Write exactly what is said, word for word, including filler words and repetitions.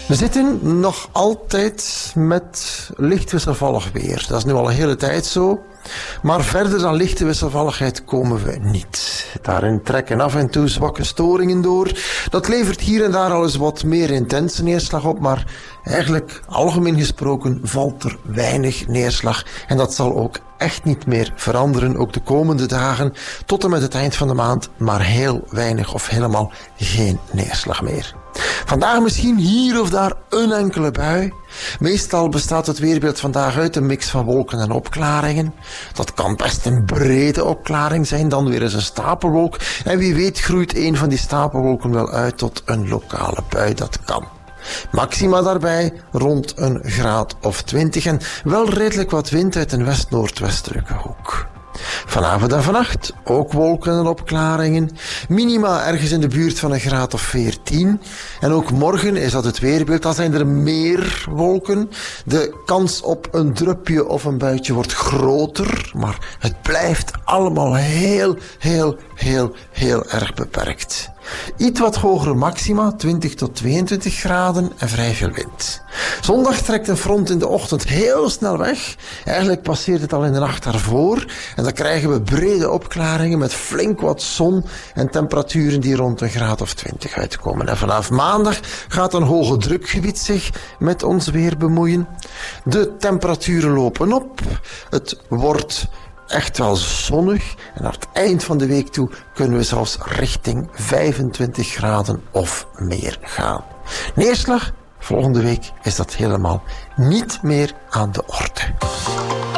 We zitten nog altijd met licht wisselvallig weer. Dat is nu al een hele tijd zo. Maar verder dan lichte wisselvalligheid komen we niet. Daarin trekken af en toe zwakke storingen door. Dat levert hier en daar al eens wat meer intense neerslag op, maar eigenlijk algemeen gesproken valt er weinig neerslag. En dat zal ook echt niet meer veranderen, ook de komende dagen, tot en met het eind van de maand, maar heel weinig of helemaal geen neerslag meer. Vandaag misschien hier of daar een enkele bui. Meestal bestaat het weerbeeld vandaag uit een mix van wolken en opklaringen. Dat kan best een brede opklaring zijn, dan weer eens een stapelwolk. En wie weet groeit een van die stapelwolken wel uit tot een lokale bui, dat kan. Maxima daarbij rond een graad of twintig en wel redelijk wat wind uit een west-noordwestelijke hoek. Vanavond en vannacht ook wolken en opklaringen. Minima ergens in de buurt van een graad of veertien. En ook morgen is dat het weerbeeld. Dan zijn er meer wolken. De kans op een drupje of een buitje wordt groter. Maar het blijft allemaal heel, heel, heel, heel erg beperkt. Iets wat hogere maxima, twintig tot tweeëntwintig graden en vrij veel wind. Zondag trekt een front in de ochtend heel snel weg. Eigenlijk passeert het al in de nacht daarvoor. En dan krijgen we brede opklaringen met flink wat zon en temperaturen die rond een graad of twintig uitkomen. En vanaf maandag gaat een hoge drukgebied zich met ons weer bemoeien. De temperaturen lopen op. Het wordt echt wel zonnig en naar het eind van de week toe kunnen we zelfs richting vijfentwintig graden of meer gaan. Neerslag, volgende week is dat helemaal niet meer aan de orde.